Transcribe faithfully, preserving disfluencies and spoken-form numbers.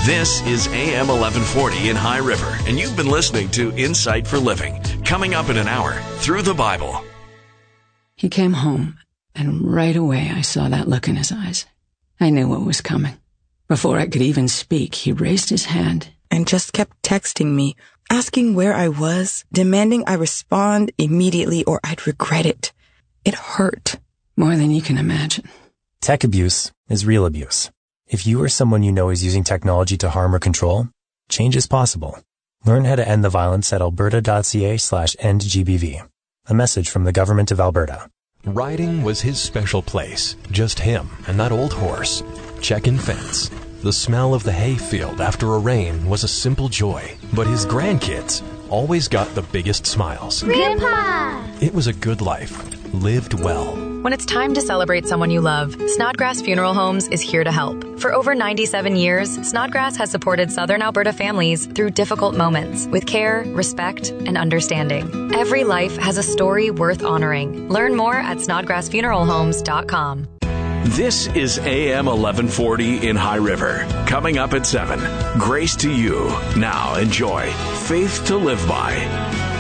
This is A M eleven forty in High River, and you've been listening to Insight for Living. Coming up in an hour, Through the Bible. He came home, and right away I saw that look in his eyes. I knew what was coming. Before I could even speak, he raised his hand and just kept texting me, asking where I was, demanding I respond immediately or I'd regret it. It hurt. More than you can imagine. Tech abuse is real abuse. If you or someone you know is using technology to harm or control, change is possible. Learn how to end the violence at alberta.ca slash end GBV. A message from the Government of Alberta. Riding was his special place. Just him and that old horse. Check-in fence. The smell of the hay field after a rain was a simple joy. But his grandkids always got the biggest smiles. Grandpa! It was a good life. Lived well. When it's time to celebrate someone you love, Snodgrass Funeral Homes is here to help. For over ninety-seven years, Snodgrass has supported Southern Alberta families through difficult moments with care, respect, and understanding. Every life has a story worth honoring. Learn more at snodgrass funeral homes dot com. This is A M eleven forty in High River. Coming up at seven, Grace to You. Now enjoy Faith to Live By.